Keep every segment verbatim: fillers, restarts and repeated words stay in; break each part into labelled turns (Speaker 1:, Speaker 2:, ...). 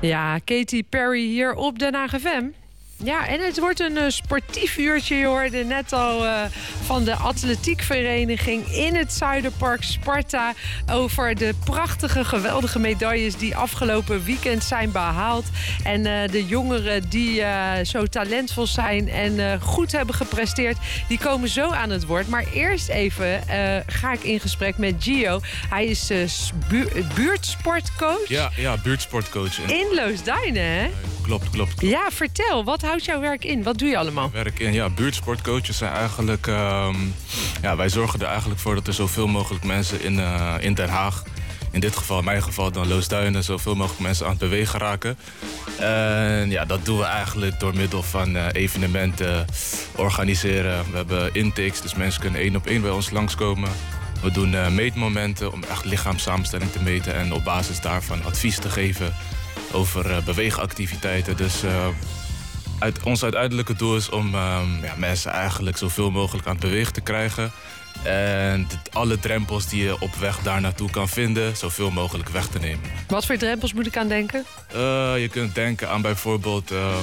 Speaker 1: Ja, Katy Perry hier op Den Haag F M. Ja, en het wordt een uh, sportief uurtje. Je hoorde net al uh, van de atletiekvereniging in het Zuiderpark Sparta over de prachtige, geweldige medailles die afgelopen weekend zijn behaald. En uh, de jongeren die uh, zo talentvol zijn en uh, goed hebben gepresteerd, die komen zo aan het woord. Maar eerst even uh, ga ik in gesprek met Gio. Hij is uh, bu- buurtsportcoach.
Speaker 2: Ja, ja, buurtsportcoach.
Speaker 1: In, in Loosduinen, hè?
Speaker 2: Klopt, klopt, klopt.
Speaker 1: Ja, vertel. Wat houdt jouw werk in? Wat doe je allemaal?
Speaker 2: Werk in, ja, buurtsportcoaches zijn eigenlijk... Um, ja, wij zorgen er eigenlijk voor dat er zoveel mogelijk mensen in, uh, in Den Haag... in dit geval, in mijn geval dan Loosduinen... zoveel mogelijk mensen aan het bewegen raken. En ja, dat doen we eigenlijk door middel van uh, evenementen organiseren. We hebben intakes, dus mensen kunnen één op één bij ons langskomen. We doen uh, meetmomenten om echt lichaamssamenstelling te meten... en op basis daarvan advies te geven over uh, beweegactiviteiten. Dus uh, uit, ons uiteindelijke doel is om um, ja, mensen eigenlijk zoveel mogelijk aan het bewegen te krijgen. En de, alle drempels die je op weg daar naartoe kan vinden, zoveel mogelijk weg te nemen.
Speaker 1: Wat voor drempels moet ik aan denken?
Speaker 2: Uh, je kunt denken aan bijvoorbeeld um,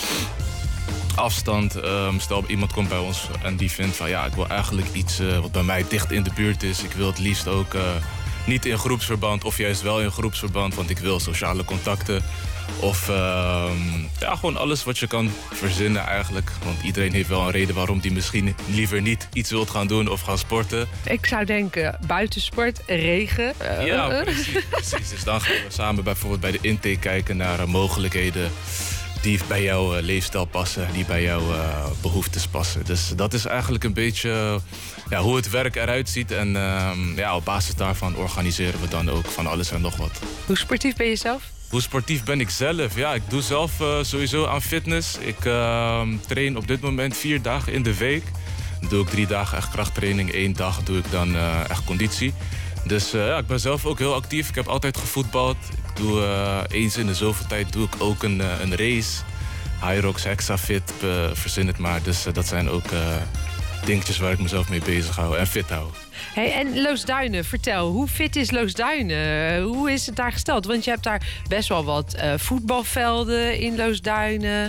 Speaker 2: afstand. Um, stel, iemand komt bij ons en die vindt van ja, ik wil eigenlijk iets uh, wat bij mij dicht in de buurt is. Ik wil het liefst ook... Uh, Niet in groepsverband of juist wel in groepsverband, want ik wil sociale contacten. Of uh, ja, gewoon alles wat je kan verzinnen eigenlijk. Want iedereen heeft wel een reden waarom die misschien liever niet iets wilt gaan doen of gaan sporten.
Speaker 1: Ik zou denken buitensport, regen. Uh,
Speaker 2: ja, precies, precies. Dus dan gaan we samen bijvoorbeeld bij de intake kijken naar uh, mogelijkheden die bij jouw uh, leefstijl passen, die bij jouw uh, behoeftes passen. Dus dat is eigenlijk een beetje uh, ja, hoe het werk eruit ziet. En uh, ja, op basis daarvan organiseren we dan ook van alles en nog wat.
Speaker 1: Hoe sportief ben je zelf?
Speaker 2: Hoe sportief ben ik zelf? Ja, ik doe zelf uh, sowieso aan fitness. Ik uh, train op dit moment vier dagen in de week. Dan doe ik drie dagen echt krachttraining. Eén dag doe ik dan uh, echt conditie. Dus uh, ja, ik ben zelf ook heel actief. Ik heb altijd gevoetbald. Ik doe uh, eens in de zoveel tijd doe ik ook een, uh, een race. Hyrox, Hexafit, uh, verzin het maar. Dus uh, dat zijn ook uh, dingetjes waar ik mezelf mee bezig hou en fit hou.
Speaker 1: Hey, en Loosduinen, vertel, hoe fit is Loosduinen? Hoe is het daar gesteld? Want je hebt daar best wel wat uh, voetbalvelden in Loosduinen.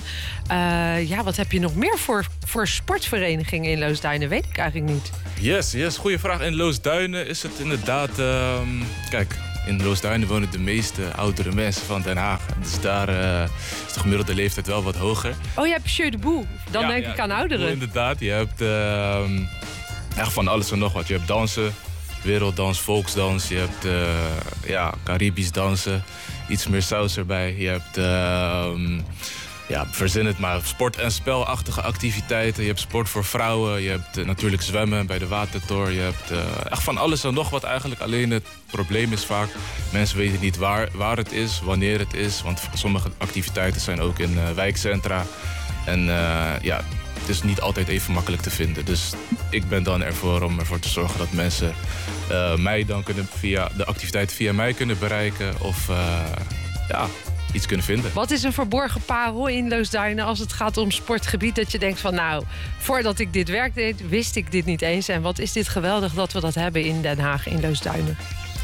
Speaker 1: Uh, ja, wat heb je nog meer voor, voor sportverenigingen in Loosduinen? Weet ik eigenlijk niet.
Speaker 2: Yes, yes, goede vraag. In Loosduinen is het inderdaad... Uh, kijk, in Loosduinen wonen de meeste oudere mensen van Den Haag. Dus daar uh, is de gemiddelde leeftijd wel wat hoger.
Speaker 1: Oh, je hebt Jeu de Boel. Dan
Speaker 2: ja,
Speaker 1: denk
Speaker 2: ja,
Speaker 1: ik aan ouderen.
Speaker 2: Inderdaad, je hebt... Uh, Echt van alles en nog wat. Je hebt dansen, werelddans, volksdans. Je hebt uh, ja, Caribisch dansen, iets meer saus erbij. Je hebt, uh, ja, verzin het maar, sport- en spelachtige activiteiten. Je hebt sport voor vrouwen. Je hebt uh, natuurlijk zwemmen bij de Watertoren. Je hebt uh, echt van alles en nog wat eigenlijk. Alleen het probleem is vaak, mensen weten niet waar, waar het is, wanneer het is. Want sommige activiteiten zijn ook in uh, wijkcentra. En uh, ja... Het is niet altijd even makkelijk te vinden. Dus ik ben dan ervoor om ervoor te zorgen dat mensen uh, mij dan kunnen via de activiteiten via mij kunnen bereiken. Of uh, ja, iets kunnen vinden.
Speaker 1: Wat is een verborgen parel in Loosduinen als het gaat om sportgebied? Dat je denkt van nou, voordat ik dit werk deed, wist ik dit niet eens. En wat is dit geweldig dat we dat hebben in Den Haag, in Loosduinen?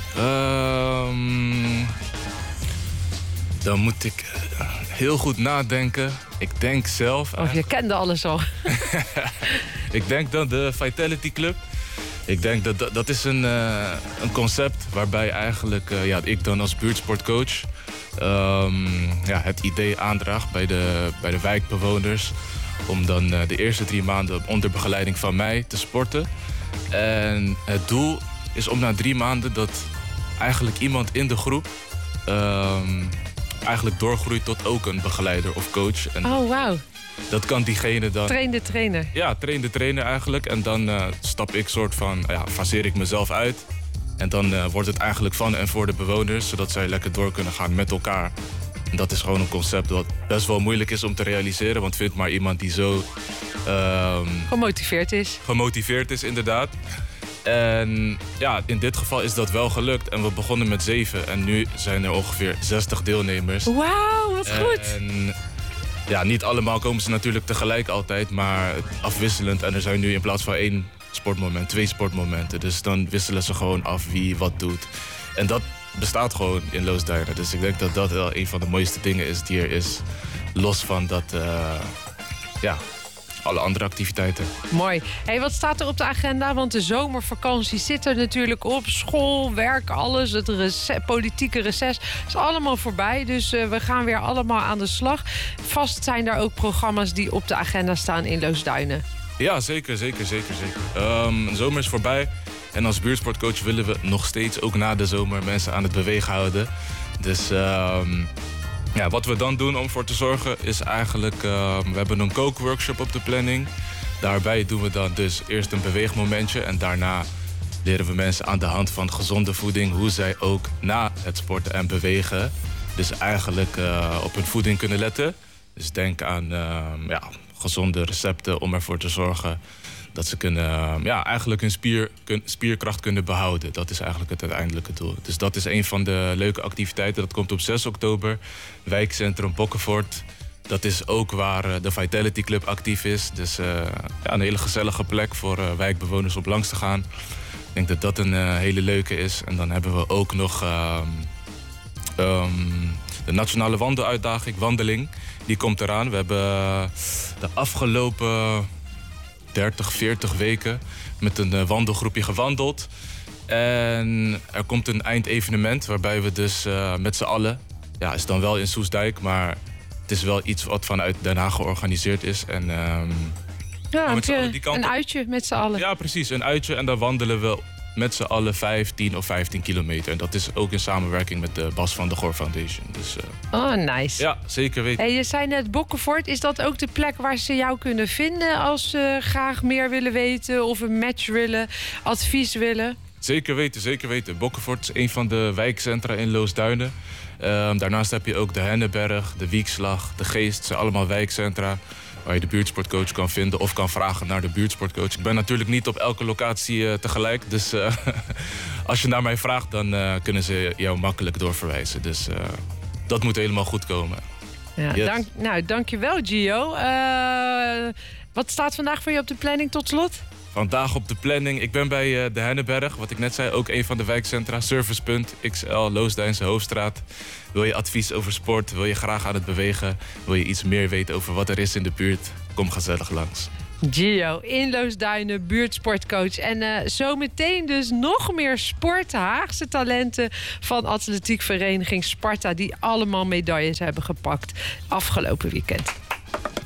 Speaker 2: Um, dan moet ik heel goed nadenken. Ik denk zelf...
Speaker 1: Of je kende alles al.
Speaker 2: Ik denk dan de Vitality Club. Ik denk dat dat, dat is een, uh, een concept waarbij eigenlijk uh, ja, ik dan als buurtsportcoach um, ja, het idee aandraag bij de, bij de wijkbewoners om dan uh, de eerste drie maanden onder begeleiding van mij te sporten. En het doel is om na drie maanden dat eigenlijk iemand in de groep um, eigenlijk doorgroeit tot ook een begeleider of coach. En
Speaker 1: oh, wauw.
Speaker 2: Dat kan diegene dan...
Speaker 1: Train de trainer.
Speaker 2: Ja, train de trainer eigenlijk. En dan uh, stap ik soort van, ja, faseer ik mezelf uit. En dan uh, wordt het eigenlijk van en voor de bewoners, zodat zij lekker door kunnen gaan met elkaar. En dat is gewoon een concept wat best wel moeilijk is om te realiseren. Want vind maar iemand die zo... Um,
Speaker 1: gemotiveerd is.
Speaker 2: Gemotiveerd is, inderdaad. En ja, in dit geval is dat wel gelukt. En we begonnen met zeven. En nu zijn er ongeveer zestig deelnemers.
Speaker 1: Wauw, wat goed.
Speaker 2: En ja, niet allemaal komen ze natuurlijk tegelijk altijd, maar afwisselend. En er zijn nu in plaats van één sportmoment, twee sportmomenten. Dus dan wisselen ze gewoon af wie wat doet. En dat bestaat gewoon in Loosduinen. Dus ik denk dat dat wel een van de mooiste dingen is die er is. Los van dat, uh, ja, alle andere activiteiten.
Speaker 1: Mooi. Hey, wat staat er op de agenda? Want de zomervakantie zit er natuurlijk op. School, werk, alles. Het rece- politieke reces is allemaal voorbij. Dus uh, we gaan weer allemaal aan de slag. Vast zijn er ook programma's die op de agenda staan in Loosduinen.
Speaker 2: Ja, zeker, zeker, zeker, zeker. Um, de zomer is voorbij. En als buurtsportcoach willen we nog steeds, ook na de zomer, mensen aan het bewegen houden. Dus um, ja, wat we dan doen om voor te zorgen is eigenlijk... Uh, we hebben een kookworkshop op de planning. Daarbij doen we dan dus eerst een beweegmomentje. En daarna leren we mensen aan de hand van gezonde voeding... hoe zij ook na het sporten en bewegen... dus eigenlijk uh, op hun voeding kunnen letten. Dus denk aan uh, ja, gezonde recepten om ervoor te zorgen... dat ze kunnen, ja, eigenlijk hun spier, kun, spierkracht kunnen behouden. Dat is eigenlijk het uiteindelijke doel. Dus dat is een van de leuke activiteiten. Dat komt op zes oktober. Wijkcentrum Bokkenvoort. Dat is ook waar uh, de Vitality Club actief is. Dus uh, ja, een hele gezellige plek voor uh, wijkbewoners op langs te gaan. Ik denk dat dat een uh, hele leuke is. En dan hebben we ook nog uh, um, de Nationale Wandeluitdaging, Wandeling. Die komt eraan. We hebben uh, de afgelopen... dertig, veertig weken met een uh, wandelgroepje gewandeld. En er komt een eindevenement waarbij we dus uh, met z'n allen... ja, is dan wel in Soestdijk, maar het is wel iets wat vanuit Den Haag georganiseerd is. En, um,
Speaker 1: ja, met je, die kant een uitje met z'n allen.
Speaker 2: Ja, precies, een uitje. En dan wandelen we met z'n allen vijf, tien of vijftien kilometer. En dat is ook in samenwerking met de Bas van de Goor Foundation. Dus, uh,
Speaker 1: oh, nice.
Speaker 2: Ja, zeker weten.
Speaker 1: Hey, je zei net Bokkenvoort. Is dat ook de plek waar ze jou kunnen vinden... als ze graag meer willen weten of een match willen, advies willen?
Speaker 2: Zeker weten, zeker weten. Bokkenvoort is een van de wijkcentra in Loosduinen. Uh, daarnaast heb je ook de Henneberg, de Wiekslag, de Geest. Het zijn allemaal wijkcentra waar je de buurtsportcoach kan vinden of kan vragen naar de buurtsportcoach. Ik ben natuurlijk niet op elke locatie uh, tegelijk. Dus uh, als je naar mij vraagt, dan uh, kunnen ze jou makkelijk doorverwijzen. Dus uh, dat moet helemaal goed komen.
Speaker 1: Ja, yes. dank, nou, dankjewel, Gio. Uh, wat staat vandaag voor je op de planning tot slot?
Speaker 2: Vandaag op de planning. Ik ben bij uh, de Henneberg, wat ik net zei, ook een van de wijkcentra. Servicepunt, X L, Loosduinse Hoofdstraat. Wil je advies over sport? Wil je graag aan het bewegen? Wil je iets meer weten over wat er is in de buurt? Kom gezellig langs.
Speaker 1: Gio in Loosduinen, buurtsportcoach. En uh, zometeen dus nog meer sport. Haagse talenten van atletiekvereniging Sparta... die allemaal medailles hebben gepakt afgelopen weekend.